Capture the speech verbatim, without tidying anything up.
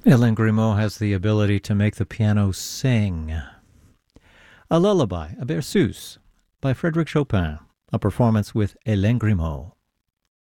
Hélène Grimaud has the ability to make the piano sing. A Lullaby, a Berceuse, by Frédéric Chopin, a performance with Hélène Grimaud.